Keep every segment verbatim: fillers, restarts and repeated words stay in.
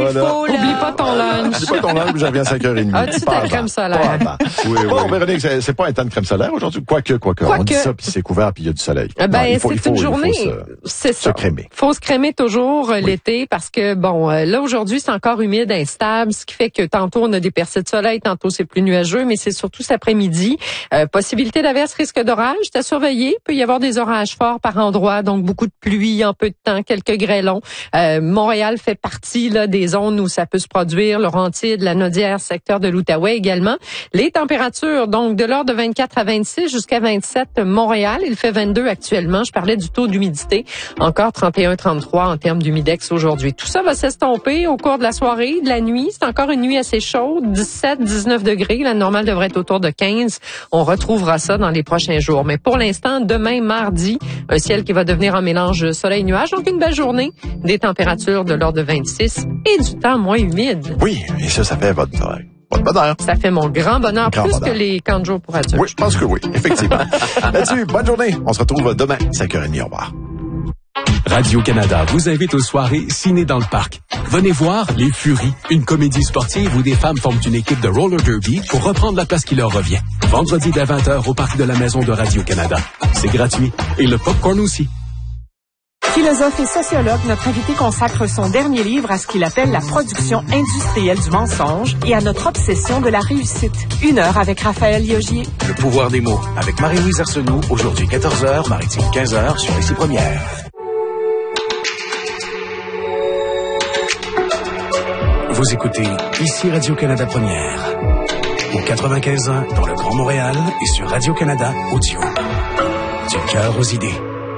voilà. faut, là. Oublie pas ton lunch. Oublie pas ton lunch, j'en viens à cinq heures trente. As-tu ta crème solaire? Oui, oui. Bon, Véronique, c'est, c'est pas un temps de crème solaire aujourd'hui. Quoique, quoique. Quoique. On dit ça, puis c'est couvert, puis il y a du soleil. Ben, non, il faut, c'est il faut, une il faut journée, se, c'est se ça. crémer. Faut se crémer toujours euh, Oui. l'été parce que, bon, euh, là, aujourd'hui, c'est encore humide, instable, ce qui fait que tantôt, on a des percées de soleil, tantôt, c'est plus nuageux, mais c'est surtout cet après-midi. Euh, possibilité d'averse, risque d'orage, c'est à surveiller. Il peut y avoir des orages forts par endroits, donc beaucoup de pluie en peu de temps, quelques grêlons. Euh, Montréal fait partie là des zones où ça peut se produire, Laurentides, la Naudière, secteur de l'Outaouais également. Les températures, donc, de l'ordre de vingt-quatre à vingt-six jusqu'à vingt-sept, Montréal. Il fait vingt-deux actuellement. Je parlais du taux d'humidité. Encore trente et un à trente-trois en termes d'humidex aujourd'hui. Tout ça va s'estomper au cours de la soirée, de la nuit. C'est encore une nuit assez chaude, dix-sept, dix-neuf degrés. La normale devrait être autour de quinze. On retrouvera ça dans les prochains jours. Mais pour l'instant, demain, mardi, un ciel qui va devenir un mélange soleil-nuage. Donc, une belle journée. Des températures de l'ordre de vingt-six et du temps moins humide. Oui, et ça, ça fait votre, votre bonheur. Ça fait mon grand bonheur, Grand plus bonheur. que les camps de jour pour adultes. Oui, je pense que oui, effectivement. Là-dessus, bonne journée. On se retrouve demain, cinq heures trente. Au revoir. Radio-Canada vous invite aux soirées Ciné dans le parc. Venez voir Les Furies, une comédie sportive où des femmes forment une équipe de roller derby pour reprendre la place qui leur revient. Vendredi dès vingt heures au parc de la Maison de Radio-Canada. C'est gratuit. Et le popcorn aussi. Philosophe et sociologue, notre invité consacre son dernier livre à ce qu'il appelle la production industrielle du mensonge et à notre obsession de la réussite. Une heure avec Raphaël Liogier. Le pouvoir des mots avec Marie-Louise Arsenault, aujourd'hui quatorze heures, Maritime quinze heures sur Ici Première. Vous écoutez Ici Radio-Canada Première. Au quatre-vingt-quinze ans dans le Grand Montréal et sur Radio-Canada Audio. Du cœur aux idées.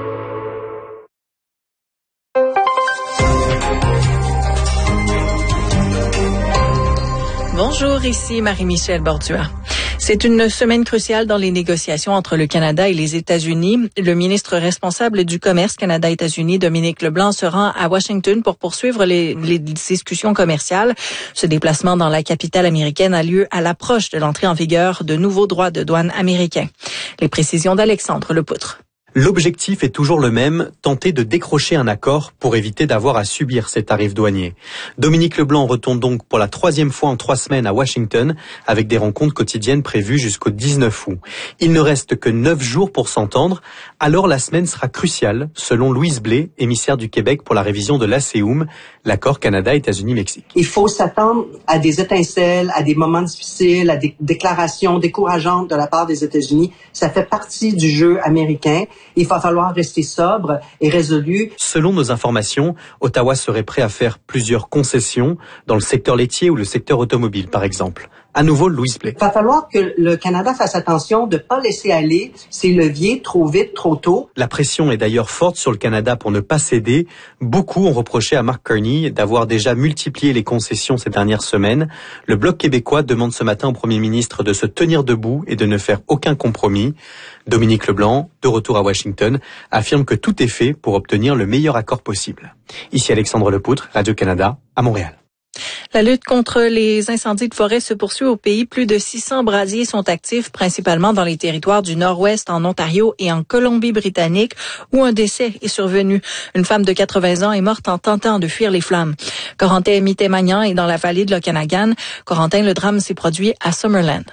Bonjour, ici Marie-Michel Bordua. C'est une semaine cruciale dans les négociations entre le Canada et les États-Unis. Le ministre responsable du commerce Canada-États-Unis, Dominique Leblanc, se rend à Washington pour poursuivre les, les discussions commerciales. Ce déplacement dans la capitale américaine a lieu à l'approche de l'entrée en vigueur de nouveaux droits de douane américains. Les précisions d'Alexandre Lepoutre. L'objectif est toujours le même, tenter de décrocher un accord pour éviter d'avoir à subir ces tarifs douaniers. Dominique Leblanc retourne donc pour la troisième fois en trois semaines à Washington, avec des rencontres quotidiennes prévues jusqu'au dix-neuf août. Il ne reste que neuf jours pour s'entendre, alors la semaine sera cruciale, selon Louise Blais, émissaire du Québec pour la révision de l'A C E U M, l'accord Canada-États-Unis-Mexique. Il faut s'attendre à des étincelles, à des moments difficiles, à des déclarations décourageantes de la part des États-Unis. Ça fait partie du jeu américain. Il va falloir rester sobre et résolu. Selon nos informations, Ottawa serait prêt à faire plusieurs concessions dans le secteur laitier ou le secteur automobile, par exemple. À nouveau, Louise Blais. Il va falloir que le Canada fasse attention de ne pas laisser aller ses leviers trop vite, trop tôt. La pression est d'ailleurs forte sur le Canada pour ne pas céder. Beaucoup ont reproché à Mark Carney d'avoir déjà multiplié les concessions ces dernières semaines. Le Bloc québécois demande ce matin au Premier ministre de se tenir debout et de ne faire aucun compromis. Dominique Leblanc, de retour à Washington, affirme que tout est fait pour obtenir le meilleur accord possible. Ici Alexandre Lepoutre, Radio-Canada, à Montréal. La lutte contre les incendies de forêt se poursuit au pays. Plus de six cents brasiers sont actifs, principalement dans les territoires du Nord-Ouest, en Ontario et en Colombie-Britannique, où un décès est survenu. Une femme de quatre-vingts ans est morte en tentant de fuir les flammes. Corentin Mitémagnan est dans la vallée de l'Okanagan. Corentin, le drame s'est produit à Summerland.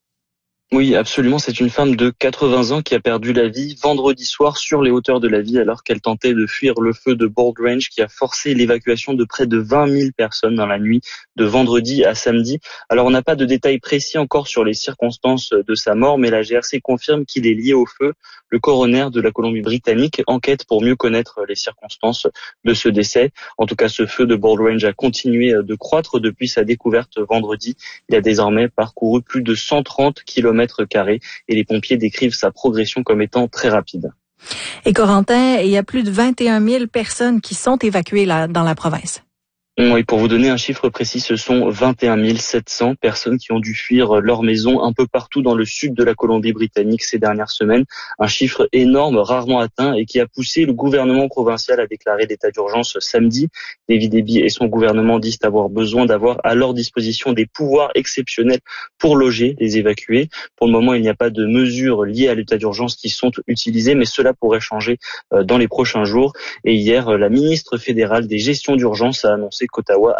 Oui, absolument. C'est une femme de quatre-vingts ans qui a perdu la vie vendredi soir sur les hauteurs de la ville alors qu'elle tentait de fuir le feu de Bold Range qui a forcé l'évacuation de près de vingt mille personnes dans la nuit de vendredi à samedi. Alors, on n'a pas de détails précis encore sur les circonstances de sa mort, mais la G R C confirme qu'il est lié au feu. Le coroner de la Colombie-Britannique enquête pour mieux connaître les circonstances de ce décès. En tout cas, ce feu de Bold Range a continué de croître depuis sa découverte vendredi. Il a désormais parcouru plus de cent trente kilomètres carrés et les pompiers décrivent sa progression comme étant très rapide. Et Corentin, il y a plus de vingt et un mille personnes qui sont évacuées là, dans la province. Oui, pour vous donner un chiffre précis, ce sont vingt et un mille sept cents personnes qui ont dû fuir leur maison un peu partout dans le sud de la Colombie-Britannique ces dernières semaines. Un chiffre énorme, rarement atteint et qui a poussé le gouvernement provincial à déclarer l'état d'urgence samedi. David Eby et son gouvernement disent avoir besoin d'avoir à leur disposition des pouvoirs exceptionnels pour loger les évacués. Pour le moment, il n'y a pas de mesures liées à l'état d'urgence qui sont utilisées, mais cela pourrait changer dans les prochains jours. Et hier, la ministre fédérale des gestions d'urgence a annoncé qu'Ottawa